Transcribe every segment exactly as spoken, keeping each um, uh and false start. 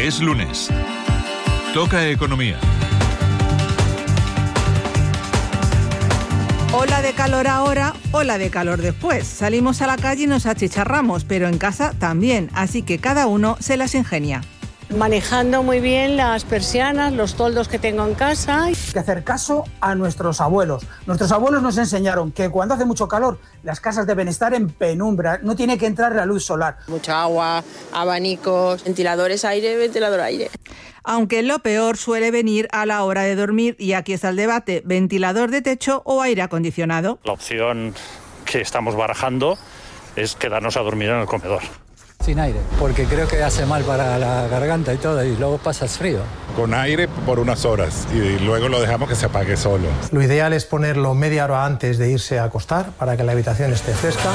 Es lunes. Toca economía. Ola de calor ahora, ola de calor después. Salimos a la calle y nos achicharramos, pero en casa también, así que cada uno se las ingenia. Manejando muy bien las persianas, los toldos que tengo en casa. Hay que hacer caso a nuestros abuelos. Nuestros abuelos nos enseñaron que cuando hace mucho calor, las casas deben estar en penumbra, no tiene que entrar la luz solar. Mucha agua, abanicos, ventiladores aire, ventilador aire. Aunque lo peor suele venir a la hora de dormir, y aquí está el debate: ventilador de techo o aire acondicionado. La opción que estamos barajando es quedarnos a dormir en el comedor. Sin aire, porque creo que hace mal para la garganta y todo, y luego pasas frío. Con aire por unas horas y luego lo dejamos que se apague solo. Lo ideal es ponerlo media hora antes de irse a acostar para que la habitación esté fresca.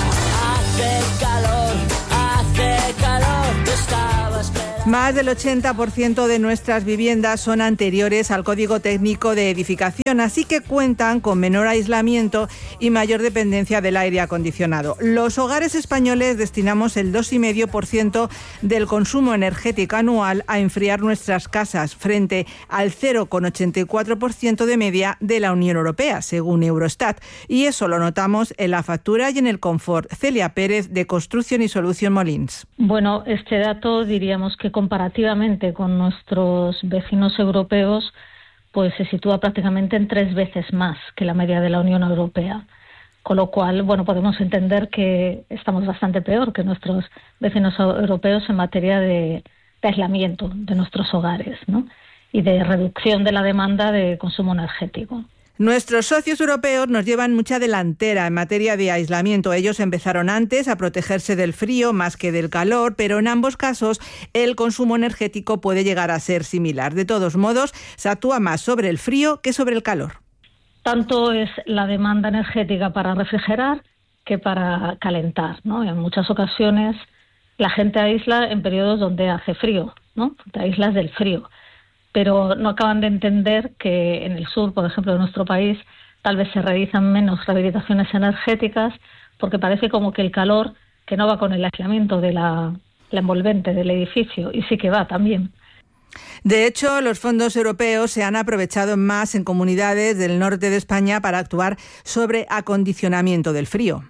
Hace calor, hace calor, te estaba esperando. Más del ochenta por ciento de nuestras viviendas son anteriores al Código Técnico de Edificación, así que cuentan con menor aislamiento y mayor dependencia del aire acondicionado. Los hogares españoles destinamos el dos coma cinco por ciento del consumo energético anual a enfriar nuestras casas, frente al cero coma ochenta y cuatro por ciento de media de la Unión Europea, según Eurostat. Y eso lo notamos en la factura y en el confort. Celia Pérez, de Construcción y Solución Molins. Bueno, este dato diríamos que comparativamente con nuestros vecinos europeos, pues se sitúa prácticamente en tres veces más que la media de la Unión Europea. Con lo cual, bueno, podemos entender que estamos bastante peor que nuestros vecinos europeos en materia de, de aislamiento de nuestros hogares, ¿no? Y de reducción de la demanda de consumo energético. Nuestros socios europeos nos llevan mucha delantera en materia de aislamiento. Ellos empezaron antes a protegerse del frío más que del calor, pero en ambos casos el consumo energético puede llegar a ser similar. De todos modos, se actúa más sobre el frío que sobre el calor. Tanto es la demanda energética para refrigerar que para calentar, ¿no? En muchas ocasiones la gente aísla en periodos donde hace frío, ¿no? Te aíslas del frío. Pero no acaban de entender que en el sur, por ejemplo, de nuestro país, tal vez se realizan menos rehabilitaciones energéticas porque parece como que el calor, que no va con el aislamiento de la, la envolvente del edificio, y sí que va también. De hecho, los fondos europeos se han aprovechado más en comunidades del norte de España para actuar sobre acondicionamiento del frío.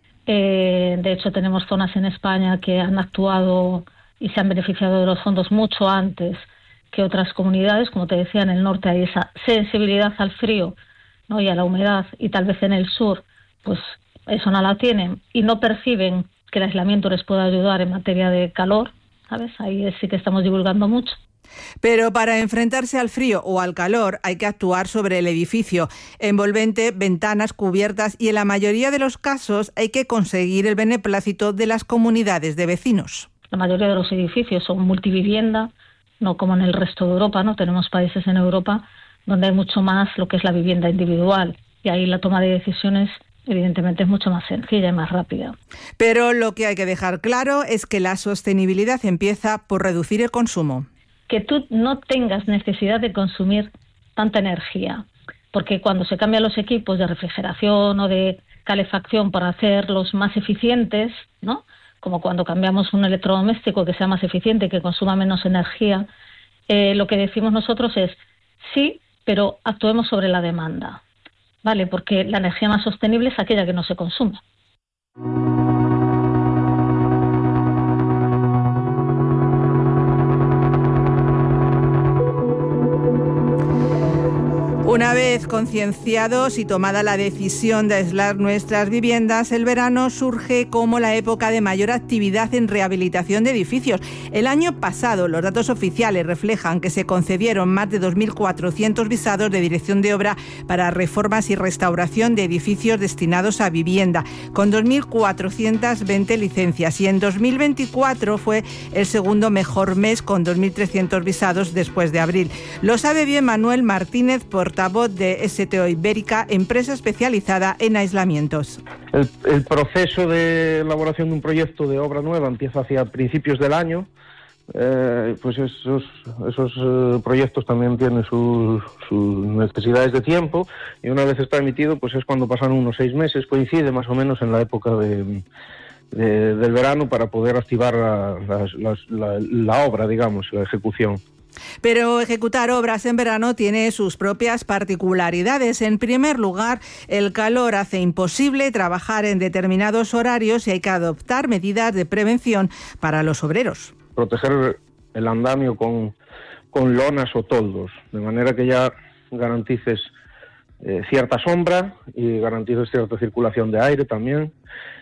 Eh, de hecho, tenemos zonas en España que han actuado y se han beneficiado de los fondos mucho antes que otras comunidades. Como te decía, en el norte hay esa sensibilidad al frío, ¿no? Y a la humedad, y tal vez en el sur pues eso no la tienen y no perciben que el aislamiento les pueda ayudar en materia de calor, ¿sabes? Ahí sí que estamos divulgando mucho. Pero para enfrentarse al frío o al calor hay que actuar sobre el edificio, envolvente, ventanas, cubiertas, y en la mayoría de los casos hay que conseguir el beneplácito de las comunidades de vecinos. La mayoría de los edificios son multivivienda, no como en el resto de Europa, ¿no? Tenemos países en Europa donde hay mucho más lo que es la vivienda individual, y ahí la toma de decisiones evidentemente es mucho más sencilla y más rápida. Pero lo que hay que dejar claro es que la sostenibilidad empieza por reducir el consumo. Que tú no tengas necesidad de consumir tanta energía, porque cuando se cambian los equipos de refrigeración o de calefacción para hacerlos más eficientes, ¿no? Como cuando cambiamos un electrodoméstico que sea más eficiente, que consuma menos energía, eh, lo que decimos nosotros es sí, pero actuemos sobre la demanda, ¿vale? Porque la energía más sostenible es aquella que no se consume. Una vez concienciados y tomada la decisión de aislar nuestras viviendas, el verano surge como la época de mayor actividad en rehabilitación de edificios. El año pasado, los datos oficiales reflejan que se concedieron más de dos mil cuatrocientos visados de dirección de obra para reformas y restauración de edificios destinados a vivienda, con dos mil cuatrocientas veinte licencias. Y en dos mil veinticuatro fue el segundo mejor mes, con dos mil trescientos visados después de abril. Lo sabe bien Manuel Martínez, portavoz de S T O Ibérica, empresa especializada en aislamientos. El, el proceso de elaboración de un proyecto de obra nueva empieza hacia principios del año. Eh, pues esos, esos eh, proyectos también tienen sus, sus necesidades de tiempo, y una vez está emitido, pues es cuando pasan unos seis meses, coincide más o menos en la época de, de, del verano para poder activar la, la, la, la obra, digamos, la ejecución. Pero ejecutar obras en verano tiene sus propias particularidades. En primer lugar, el calor hace imposible trabajar en determinados horarios y hay que adoptar medidas de prevención para los obreros. Proteger el andamio con, con lonas o toldos, de manera que ya garantices eh, cierta sombra y garantices cierta circulación de aire también,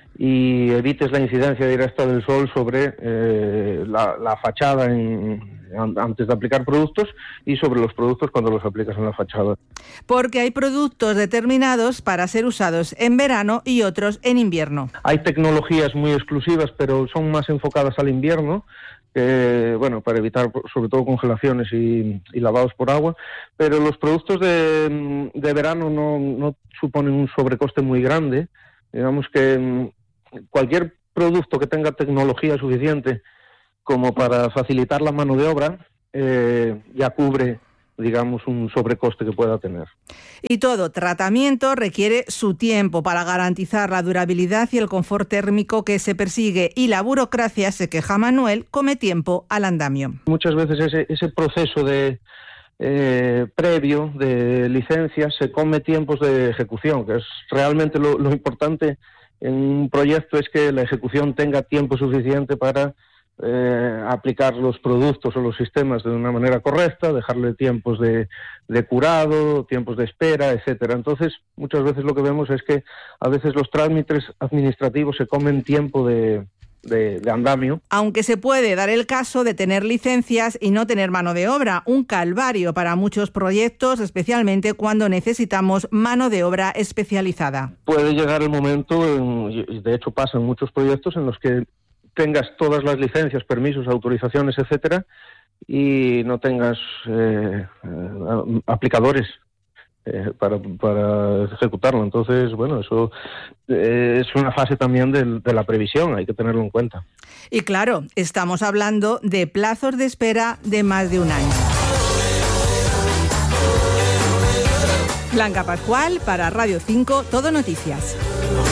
y evites la incidencia directa del sol sobre eh, la, la fachada en, antes de aplicar productos y sobre los productos cuando los aplicas en la fachada. Porque hay productos determinados para ser usados en verano y otros en invierno. Hay tecnologías muy exclusivas, pero son más enfocadas al invierno, eh, bueno, para evitar sobre todo congelaciones y, y lavados por agua, pero los productos de, de verano no, no suponen un sobrecoste muy grande. Digamos que cualquier producto que tenga tecnología suficiente como para facilitar la mano de obra, eh, ya cubre, digamos, un sobrecoste que pueda tener. Y todo tratamiento requiere su tiempo para garantizar la durabilidad y el confort térmico que se persigue, y la burocracia, se queja Manuel, come tiempo al andamio. Muchas veces ese, ese proceso de eh, previo de licencias se come tiempos de ejecución, que es realmente lo, lo importante en un proyecto, es que la ejecución tenga tiempo suficiente para Eh, aplicar los productos o los sistemas de una manera correcta, dejarle tiempos de, de curado, tiempos de espera, etcétera. Entonces, muchas veces lo que vemos es que a veces los trámites administrativos se comen tiempo de, de, de andamio. Aunque se puede dar el caso de tener licencias y no tener mano de obra, un calvario para muchos proyectos, especialmente cuando necesitamos mano de obra especializada. Puede llegar el momento, y de hecho pasa en muchos proyectos, en los que tengas todas las licencias, permisos, autorizaciones, etcétera, y no tengas eh, eh, aplicadores eh, para, para ejecutarlo. Entonces, bueno, eso eh, es una fase también de, de la previsión, hay que tenerlo en cuenta. Y claro, estamos hablando de plazos de espera de más de un año. Blanca Pascual para Radio cinco, Todo Noticias.